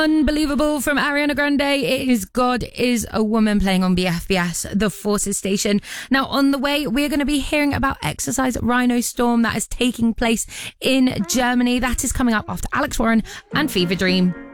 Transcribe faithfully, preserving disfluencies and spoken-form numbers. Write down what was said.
Unbelievable from Ariana Grande. It is God is a Woman playing on B F B S, the Forces station. Now, on the way, we're going to be hearing about Exercise Rhino Storm that is taking place in Germany. That is coming up after Alex Warren and Fever Dream.